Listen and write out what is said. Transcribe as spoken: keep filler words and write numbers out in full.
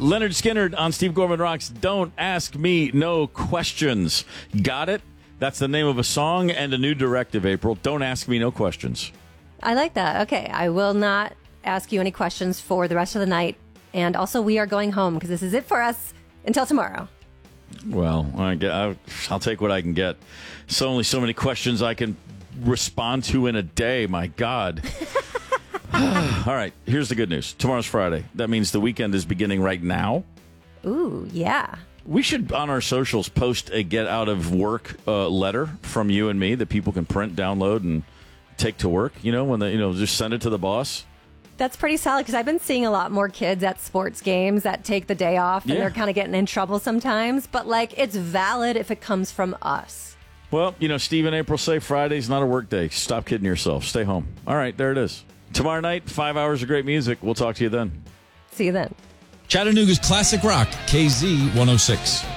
Leonard Skinner on Steve Gorman Rocks. Don't Ask Me No Questions. Got it? That's the name of a song and a new directive, April. Don't ask me no questions. I like that. Okay, I will not ask you any questions for the rest of the night. And also, we are going home because this is it for us until tomorrow. Well, I get, I, I'll take what I can get. So only so many questions I can respond to in a day. My God. All right, here's the good news. Tomorrow's Friday. That means the weekend is beginning right now. Ooh, yeah. We should, on our socials, post a get out of work uh, letter from you and me that people can print, download, and take to work. You know, when they, you know, just send it to the boss. That's pretty solid because I've been seeing a lot more kids at sports games that take the day off and Yeah. they're kind of getting in trouble sometimes. But, like, it's valid if it comes from us. Well, you know, Steve and April say Friday's not a work day. Stop kidding yourself. Stay home. All right, there it is. Tomorrow night, five hours of great music. We'll talk to you then. See you then. Chattanooga's Classic Rock, K Z one oh six.